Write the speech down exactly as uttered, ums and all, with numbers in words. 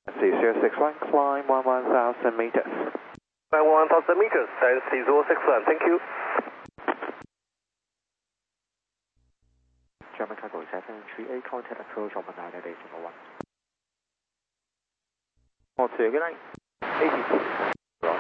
C zero six one, climb one one thousand meters. Climb one thousand meters, and C zero six one, thank you. German cargo seven three eight, contact approach open nine eight eight one. Four two, good night. eighty-two.